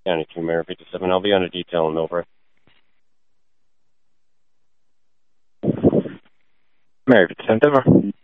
County 2, Mary 57. I'll be on a detail in Millbrae. Mary 57, Denver.